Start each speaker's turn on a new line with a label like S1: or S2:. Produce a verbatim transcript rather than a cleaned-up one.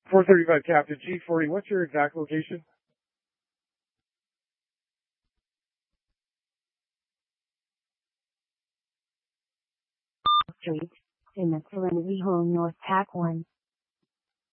S1: four thirty-five, Captain G forty. What's your exact location?
S2: Street, in the Serenity Home North, Pack one.